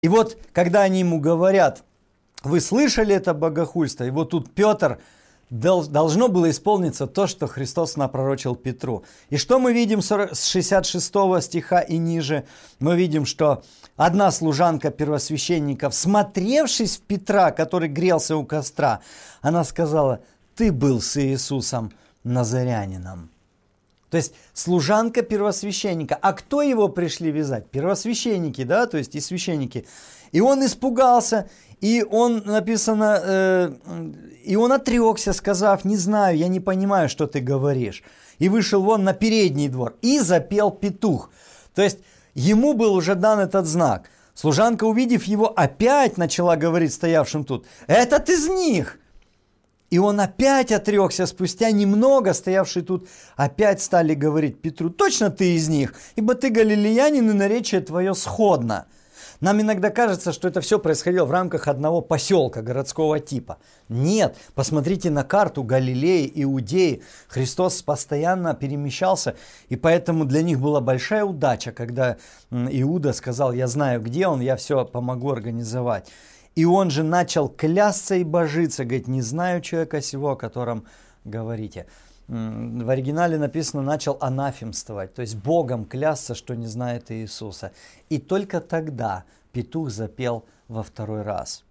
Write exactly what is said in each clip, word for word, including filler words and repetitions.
И вот, когда они ему говорят, вы слышали это богохульство? И вот тут Петр, должно было исполниться то, что Христос напророчил Петру. И что мы видим с шестьдесят шестого стиха и ниже? Мы видим, что одна служанка первосвященников, смотревшись в Петра, который грелся у костра, она сказала, ты был с Иисусом Назарянином. То есть служанка первосвященника. А кто его пришли вязать? Первосвященники, да, то есть и священники. И он испугался, и он, написано, э, и он отрекся, сказав, не знаю, я не понимаю, что ты говоришь. И вышел вон на передний двор, и запел петух. То есть ему был уже дан этот знак. Служанка, увидев его, опять начала говорить стоявшим тут, этот из них. И он опять отрекся, спустя немного, стоявшие тут, опять стали говорить Петру, точно ты из них, ибо ты галилеянин, и наречие твое сходно. Нам иногда кажется, что это все происходило в рамках одного поселка городского типа. Нет, посмотрите на карту Галилеи, Иудеи. Христос постоянно перемещался, и поэтому для них была большая удача, когда Иуда сказал, я знаю, где он, я все помогу организовать. И он же начал клясться и божиться, говорит, не знаю человека сего, о котором говорите. В оригинале написано, начал анафемствовать, то есть Богом клясться, что не знает Иисуса. И только тогда петух запел во второй раз.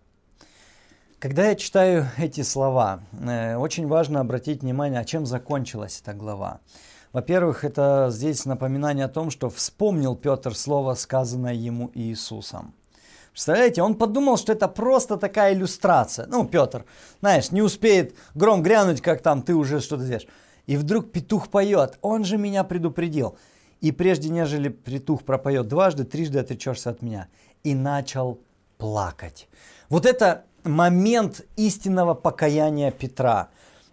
Когда я читаю эти слова, очень важно обратить внимание, о чем закончилась эта глава. Во-первых, это здесь напоминание о том, что вспомнил Петр слово, сказанное ему Иисусом. Представляете, он подумал, что это просто такая иллюстрация. Ну, Петр, знаешь, не успеет гром грянуть, как там ты уже что-то делаешь. И вдруг петух поет, он же меня предупредил. И прежде нежели петух пропоет дважды, трижды отречешься от меня. И начал плакать. Вот это момент истинного покаяния Петра.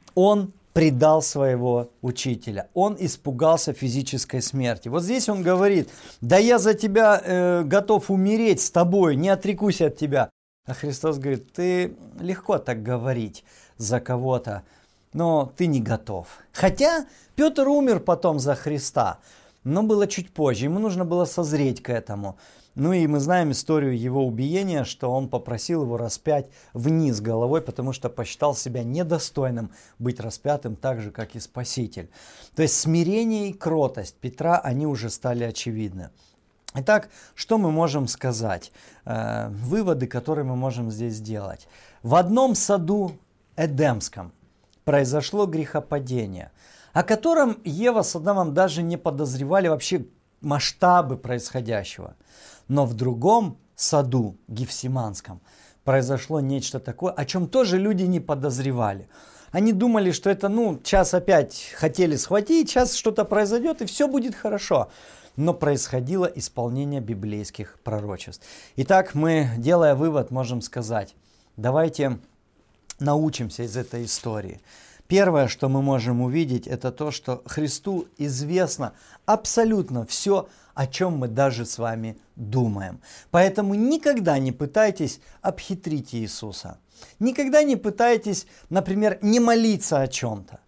Он предал своего учителя. Он испугался физической смерти. Вот здесь он говорит, да я за тебя э, готов умереть с тобой, не отрекусь от тебя. А Христос говорит, ты легко так говорить за кого-то, но ты не готов. Хотя Петр умер потом за Христа, но было чуть позже, ему нужно было созреть к этому. Ну и мы знаем историю его убиения, что он попросил его распять вниз головой, потому что посчитал себя недостойным быть распятым так же, как и Спаситель. То есть смирение и кротость Петра, они уже стали очевидны. Итак, что мы можем сказать? Э, выводы, которые мы можем здесь сделать. В одном саду Эдемском произошло грехопадение, о котором Ева с Адамом даже не подозревали вообще масштабы происходящего. Но в другом саду, Гефсиманском, произошло нечто такое, о чем тоже люди не подозревали. Они думали, что это, ну, сейчас опять хотели схватить, сейчас что-то произойдет, и все будет хорошо. Но происходило исполнение библейских пророчеств. Итак, мы, делая вывод, можем сказать, давайте научимся из этой истории. Первое, что мы можем увидеть, это то, что Христу известно абсолютно все, о чем мы даже с вами думаем. Поэтому никогда не пытайтесь обхитрить Иисуса. Никогда не пытайтесь, например, не молиться о чем-то.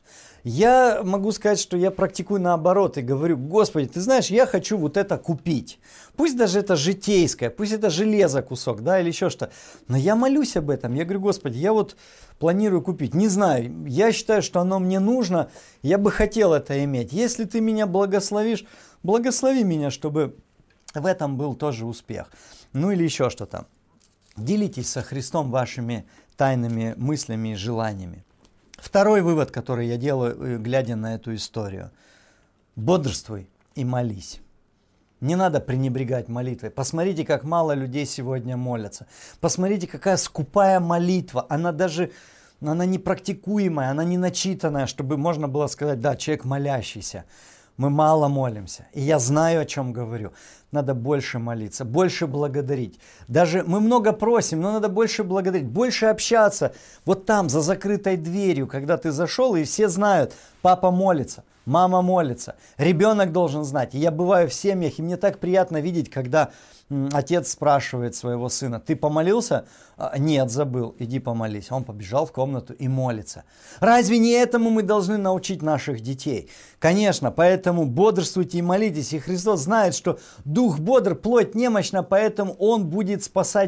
Я могу сказать, что я практикую наоборот и говорю, Господи, ты знаешь, я хочу вот это купить. Пусть даже это житейское, пусть это железо кусок, да, или еще что. Но я молюсь об этом. Я говорю, Господи, я вот планирую купить. Не знаю, я считаю, что оно мне нужно. Я бы хотел это иметь. Если ты меня благословишь, благослови меня, чтобы в этом был тоже успех. Ну или еще что-то. Делитесь со Христом вашими тайными мыслями и желаниями. Второй вывод, который я делаю, глядя на эту историю. Бодрствуй и молись. Не надо пренебрегать молитвой. Посмотрите, как мало людей сегодня молятся. Посмотрите, какая скупая молитва. Она даже она непрактикуемая, она не начитанная, чтобы можно было сказать, да, человек молящийся. Мы мало молимся. И я знаю, о чем говорю. Надо больше молиться, больше благодарить. Даже мы много просим, но надо больше благодарить, больше общаться. Вот там, за закрытой дверью, когда ты зашел, и все знают, папа молится. Мама молится. Ребенок должен знать. И я бываю в семьях, и мне так приятно видеть, когда м, отец спрашивает своего сына: ты помолился? А, нет, забыл. Иди помолись. Он побежал в комнату и молится. Разве не этому мы должны научить наших детей? Конечно, поэтому бодрствуйте и молитесь. И Христос знает, что дух бодр, плоть немощна, поэтому Он будет спасать